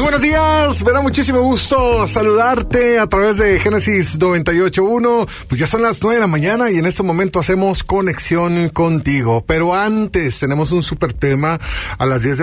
buenos días, me da muchísimo gusto saludarte a través de Génesis 98.1. Pues ya son las 9 de la mañana y en este momento hacemos conexión contigo. Pero antes tenemos un súper tema a las 10 de